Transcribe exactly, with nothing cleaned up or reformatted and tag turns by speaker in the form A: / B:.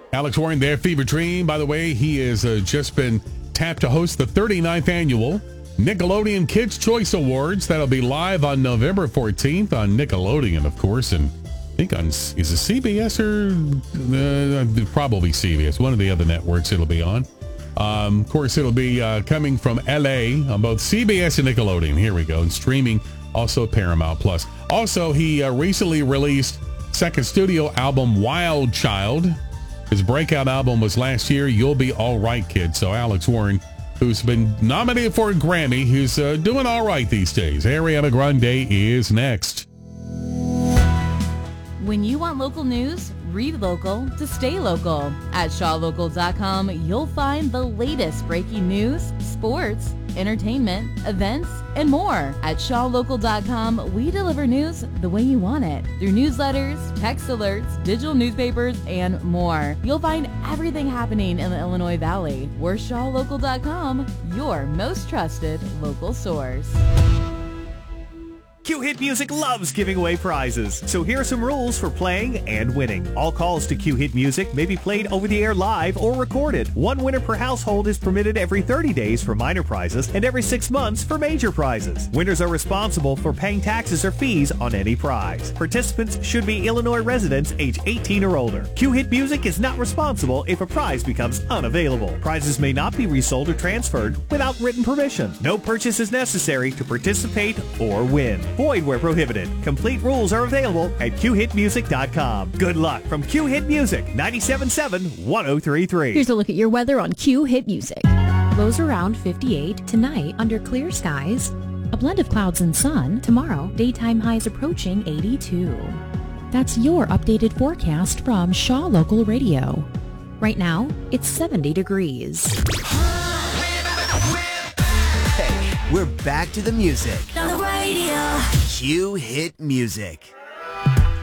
A: Alex Warren there, Fever Dream. By the way, he has uh, just been tapped to host the thirty-ninth annual Nickelodeon Kids' Choice Awards. That'll be live on November fourteenth on Nickelodeon, of course, and I think on, is it C B S or uh, probably C B S, one of the other networks it'll be on. Um, of course, it'll be uh, coming from L A on both C B S and Nickelodeon. Here we go. And streaming also Paramount Plus. Also, he uh, recently released second studio album, Wild Child. His breakout album was last year, You'll Be All Right, Kid. So Alex Warren, who's been nominated for a Grammy, who's uh, doing all right these days. Ariana Grande is next.
B: When you want local news, read local to stay local. At shaw local dot com, you'll find the latest breaking news, sports, entertainment, events, and more. At shaw local dot com, we deliver news the way you want it. Through newsletters, text alerts, digital newspapers, and more. You'll find everything happening in the Illinois Valley. We're shaw local dot com, your most trusted local source.
C: Q Hit Music loves giving away prizes, so here are some rules for playing and winning. All calls to Q Hit Music may be played over the air live or recorded. One winner per household is permitted every thirty days for minor prizes and every six months for major prizes. Winners are responsible for paying taxes or fees on any prize. Participants should be Illinois residents age eighteen or older. Q Hit Music is not responsible if a prize becomes unavailable. Prizes may not be resold or transferred without written permission. No purchase is necessary to participate or win. Void where prohibited. Complete rules are available at q hit music dot com. Good luck from Q Hit Music, ninety-seven point seven, one oh three point three.
D: Here's a look at your weather on Q Hit Music. Lows around fifty-eight tonight under clear skies. A blend of clouds and sun. Tomorrow, daytime highs approaching eighty-two. That's your updated forecast from Shaw Local Radio. Right now, it's seventy degrees.
E: Hey, we're back to the music.
F: On the radio.
E: Q Hit Music.